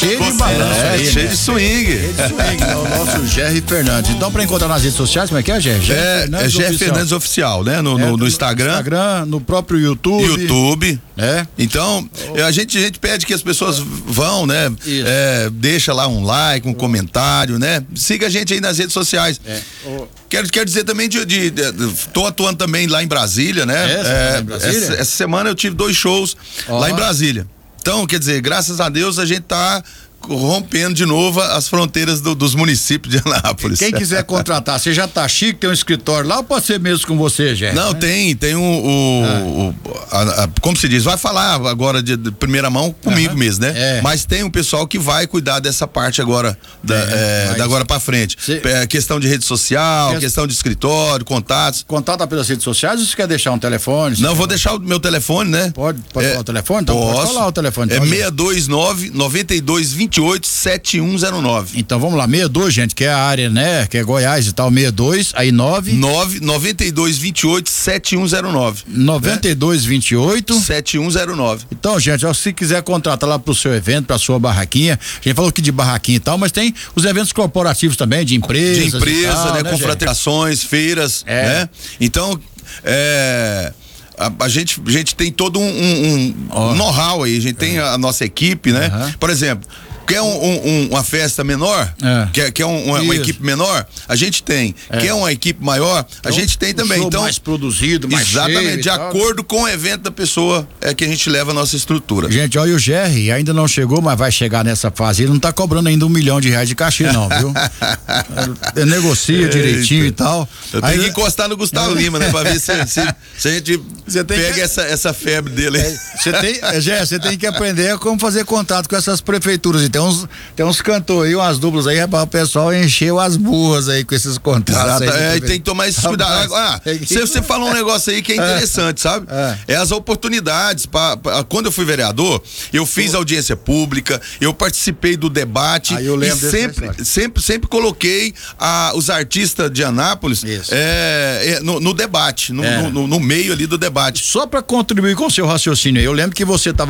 cheio de balanço aí, cheio de swing. O nosso Jerry Fernandes. Então, pra encontrar nas redes sociais, como é que é, Jerry? Jerry Fernandes Oficial, né? No Instagram. No próprio YouTube. É. Então, a gente pede que as pessoas vão, né? Deixa lá um like, um comentário, né? Siga a gente aí nas redes sociais. Quero dizer também tô atuando também lá em Brasília, né? Essa semana eu tive 2 shows lá em Brasília. Então, quer dizer, graças a Deus a gente tá rompendo de novo as fronteiras dos municípios de Anápolis. Quem quiser contratar, você já tá chique, tem um escritório lá ou pode ser mesmo com você, Jerry? Não, tem como se diz, vai falar agora de primeira mão comigo mesmo, né? Mas tem um pessoal que vai cuidar dessa parte agora, da agora pra frente. Questão de rede social, questão de escritório, contatos. Contata pelas redes sociais ou você quer deixar um telefone? Não, vou deixar o meu telefone, né? Pode falar o telefone? Então pode falar o telefone. É 629-9228-7109. Então vamos lá, 62, gente, que é a área, né? Que é Goiás e tal, 62, aí 9228-7109. 9228-7109. Então, gente, se quiser contratar lá pro seu evento, pra sua barraquinha, a gente falou aqui de barraquinha e tal, mas tem os eventos corporativos também, de empresas. De empresa, tal, né? Confraternizações, feiras, né? Então, a gente tem todo um know-how aí, a gente tem a nossa equipe, né? Por exemplo, quer uma festa menor, quer uma equipe menor, a gente tem. Quer uma equipe maior, a gente tem também. Então, mais produzido, mais exatamente, cheio de acordo com o evento da pessoa é que a gente leva a nossa estrutura. Gente, olha, o Jerry ainda não chegou, mas vai chegar nessa fase. Ele não tá cobrando ainda R$1 milhão de cachê, não, viu? Ele negocia direitinho e tal. Eu tenho que encostar no Gustavo Lima, né? Pra ver se a gente pega essa febre dele aí. Você tem que aprender como fazer contato com essas prefeituras. Tem uns cantores aí, umas duplas aí, o pessoal encheu as burras aí com esses contratos. E tem que tomar esse cuidado. Você falou um negócio aí que é interessante, sabe? As oportunidades. Quando eu fui vereador, eu fiz audiência pública, eu participei do debate e sempre coloquei os artistas de Anápolis no debate, no meio ali do debate. Só para contribuir com o seu raciocínio, eu lembro que você estava